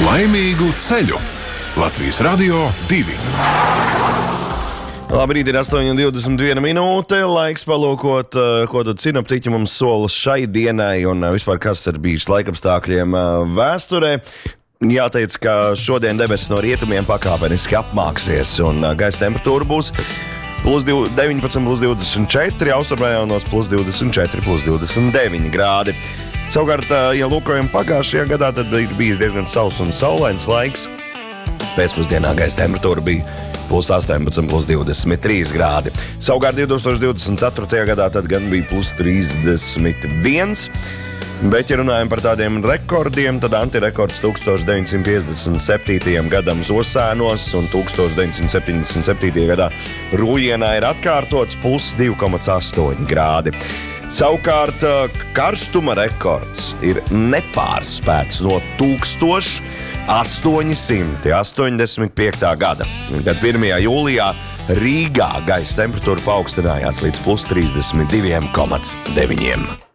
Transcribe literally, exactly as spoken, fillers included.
Laimīgu ceļu! Latvijas Radio divi. Labrīt, ir astoņi divdesmit viena minūte. Laiks palūkot, ko tad sinoptiķi mums sola šai dienai un vispār kas ir bijis laikapstākļiem vēsturē. Jāteic, ka šodien debesis no rietumiem pakāpeniski apmāksies un gaisa temperatūra būs plus deviņpadsmit, plus divdesmit četri, austrumrajonos plus divdesmit četri, plus divdesmit deviņi grādi. Savukārt, ja lūkojam pagājušajā gadā, tad ir bijis diezgan sauss un saulains laiks. Pēcpusdienā gaisa temperatūra bija plus astoņpadsmit, plus divdesmit trīs grādi. Savukārt divtūkstoš divdesmit ceturtajā gadā tad gan bija plus trīsdesmit viens. Bet, ja runājam par tādiem rekordiem, tad antirekords tūkstoš deviņsimt piecdesmit septītajam gadam Zosēnos un tūkstoš deviņsimt septiņdesmit septītajā gadā Rūjienā ir atkārtots plus divi komats astoņi grādi. Savukārt karstuma rekords ir nepārspēts no tūkstoš astoņsimt astoņdesmit piektā gada, kad pirmajā jūlijā Rīgā gaisa temperatūra paaugstinājās līdz plus trīsdesmit divi komats deviņi.